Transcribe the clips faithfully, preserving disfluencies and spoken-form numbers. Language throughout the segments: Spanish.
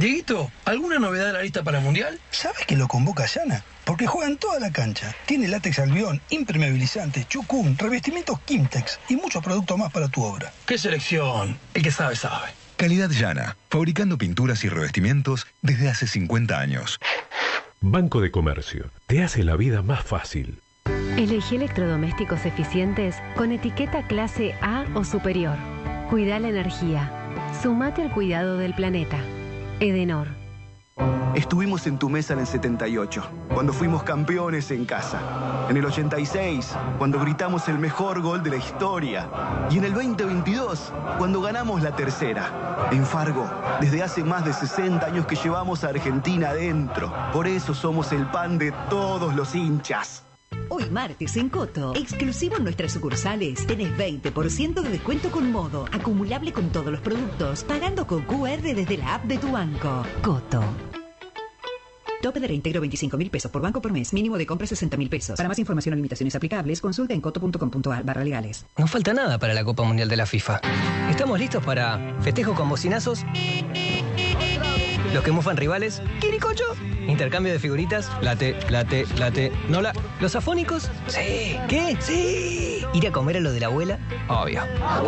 Dieguito, ¿alguna novedad de la lista para el Mundial? ¿Sabes que lo convoca Yana? Porque juega en toda la cancha. Tiene látex albión, impermeabilizante, chucún, revestimientos Kimtex y muchos productos más para tu obra. ¡Qué selección! El que sabe, sabe. Calidad Yana, fabricando pinturas y revestimientos desde hace cincuenta años. Banco de Comercio, te hace la vida más fácil. Elegí electrodomésticos eficientes con etiqueta clase A o superior. Cuida la energía. Sumate al cuidado del planeta. Edenor. Estuvimos en tu mesa en el setenta y ocho, cuando fuimos campeones en casa. En el ochenta y seis, cuando gritamos el mejor gol de la historia. Y en el veinte veintidós, cuando ganamos la tercera. En Fargo, desde hace más de sesenta años que llevamos a Argentina adentro. Por eso somos el pan de todos los hinchas. Hoy martes en Coto, exclusivo en nuestras sucursales, tenés veinte por ciento de descuento con Modo, acumulable con todos los productos, pagando con Q R desde la app de tu banco. Coto. Tope de reintegro veinticinco mil pesos por banco por mes, mínimo de compra sesenta mil pesos. Para más información o limitaciones aplicables, consulta en coto punto com punto a r barra legales. No falta nada para la Copa Mundial de la FIFA. ¿Estamos listos para festejo con bocinazos? Los que mufan rivales, ¿Quiricocho? Intercambio de figuritas, late, late, late, ¿Nola? ¿Los afónicos? Sí. ¿Qué? Sí. ¿Ir a comer a lo de la abuela? Obvio.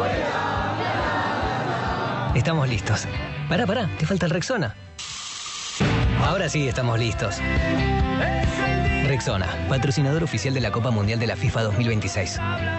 ¡Abuela! Estamos listos. Pará, pará, te falta el Rexona. Ahora sí estamos listos. Rexona, patrocinador oficial de la Copa Mundial de la FIFA dos mil veintiséis.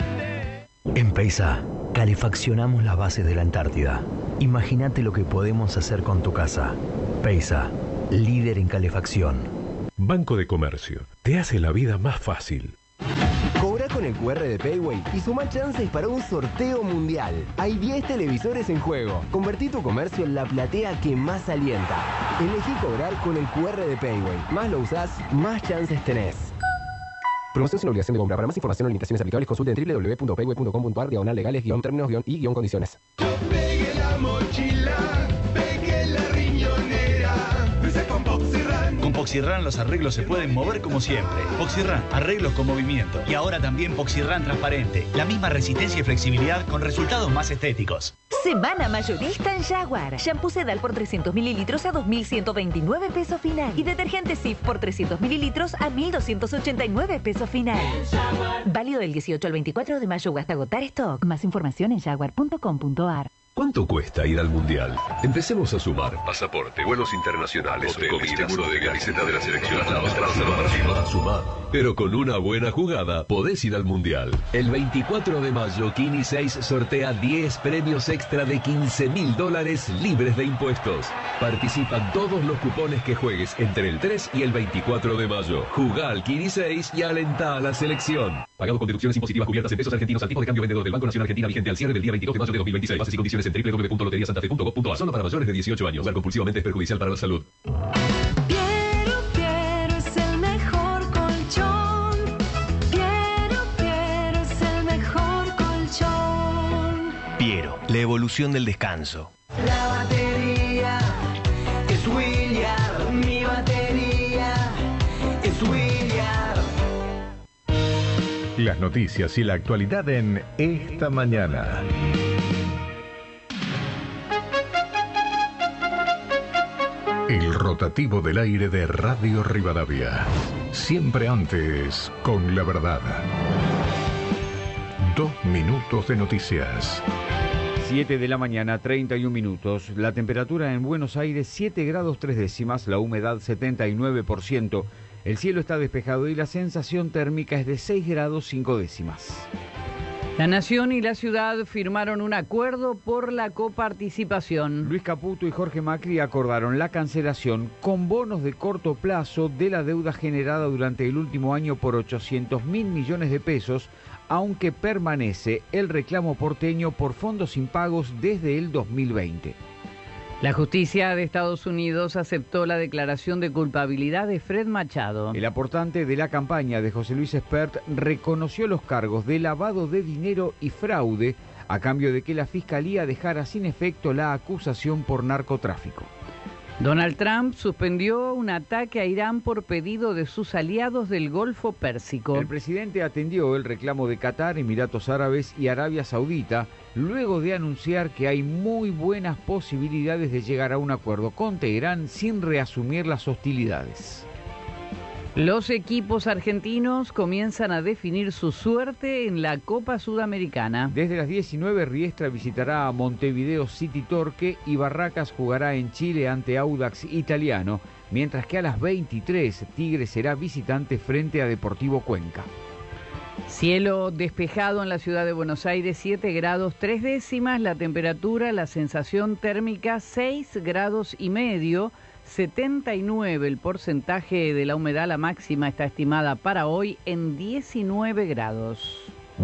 En Peisa, calefaccionamos las bases de la Antártida. Imagínate lo que podemos hacer con tu casa. Peisa, líder en calefacción. Banco de Comercio, te hace la vida más fácil. Cobra con el Q R de Payway y suma chances para un sorteo mundial. Hay diez televisores en juego. Convertí tu comercio en la platea que más alienta. Elegí cobrar con el Q R de Payway. Más lo usás, más chances tenés. Promoción sin obligación de compra. Para más información o limitaciones aplicables, consulte en w w w punto payway punto com punto a r diagonal legales guión términos guión y guión condiciones. Yo pegué la mochila, pegué la riñonera, empecé con Poxirran. Con Poxirran los arreglos se pueden mover como siempre. Poxirran, arreglos con movimiento. Y ahora también Poxirran transparente. La misma resistencia y flexibilidad con resultados más estéticos. Semana mayorista en Jaguar. Shampoo Sedal por trescientos mililitros a dos mil ciento veintinueve pesos final. Y detergente Cif por trescientos mililitros a mil doscientos ochenta y nueve pesos final. Válido del dieciocho al veinticuatro de mayo o hasta agotar stock. Más información en jaguar punto com punto a r. ¿Cuánto cuesta ir al Mundial? Empecemos a sumar. Pasaporte, vuelos internacionales, hoteles, seguro de camiseta de la selección, sumar, sumar. Pero con una buena jugada podés ir al Mundial. El veinticuatro de mayo, Kini seis sortea diez premios extra de quince mil dólares libres de impuestos. Participan todos los cupones que juegues entre el tres y el veinticuatro de mayo. Jugá al Kini seis y alentá a la selección. Pagado con deducciones impositivas cubiertas en pesos argentinos al tipo de cambio vendedor del Banco Nacional Argentina vigente al cierre del día veintidós de mayo de dos mil veintiséis. Bases y condiciones en w w w punto lotería santa fe punto gov punto a r. Solo para mayores de dieciocho años. Jugar compulsivamente es perjudicial para la salud. Piero, Piero es el mejor colchón. Piero, Piero es el mejor colchón. Piero, la evolución del descanso. La batería es William. Mi batería es William. Las noticias y la actualidad en Esta Mañana. El rotativo del aire de Radio Rivadavia. Siempre antes, con la verdad. Dos minutos de noticias. siete de la mañana, treinta y un minutos. La temperatura en Buenos Aires, siete grados tres décimas. La humedad, setenta y nueve por ciento. El cielo está despejado y la sensación térmica es de seis grados cinco décimas. La Nación y la ciudad firmaron un acuerdo por la coparticipación. Luis Caputo y Jorge Macri acordaron la cancelación con bonos de corto plazo de la deuda generada durante el último año por ochocientos mil millones de pesos, aunque permanece el reclamo porteño por fondos impagos desde el dos mil veinte. La justicia de Estados Unidos aceptó la declaración de culpabilidad de Fred Machado. El aportante de la campaña de José Luis Espert reconoció los cargos de lavado de dinero y fraude a cambio de que la Fiscalía dejara sin efecto la acusación por narcotráfico. Donald Trump suspendió un ataque a Irán por pedido de sus aliados del Golfo Pérsico. El presidente atendió el reclamo de Qatar, Emiratos Árabes y Arabia Saudita luego de anunciar que hay muy buenas posibilidades de llegar a un acuerdo con Teherán sin reasumir las hostilidades. Los equipos argentinos comienzan a definir su suerte en la Copa Sudamericana. Desde las diecinueve, Riestra visitará a Montevideo City Torque y Barracas jugará en Chile ante Audax Italiano, mientras que a las veintitrés, Tigre será visitante frente a Deportivo Cuenca. Cielo despejado en la ciudad de Buenos Aires, siete grados tres décimas, la temperatura, la sensación térmica seis grados y medio, setenta y nueve el porcentaje de la humedad, la máxima está estimada para hoy en diecinueve grados.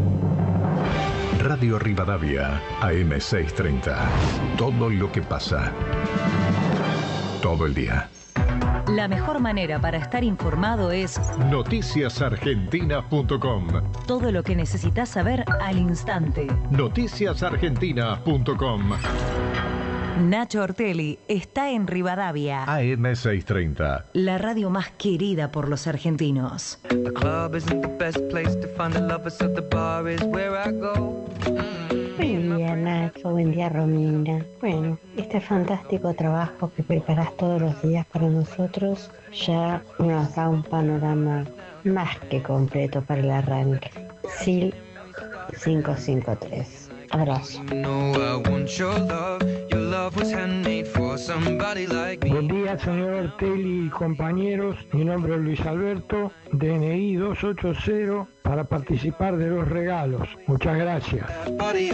Radio Rivadavia, A M seiscientos treinta. Todo lo que pasa. Todo el día. La mejor manera para estar informado es noticias argentina punto com. Todo lo que necesitas saber al instante. noticias argentina punto com. Nacho Ortelli está en Rivadavia. A M seiscientos treinta. La radio más querida por los argentinos. Buen día, Nacho. Buen día, Romina. Bueno, este fantástico trabajo que preparas todos los días para nosotros ya nos da un panorama más que completo para el arranque. S I L quinientos cincuenta y tres. Abrazo. Buen día, señor Ortelli y compañeros. Mi nombre es Luis Alberto, D N I doscientos ochenta para participar de los regalos. Muchas gracias.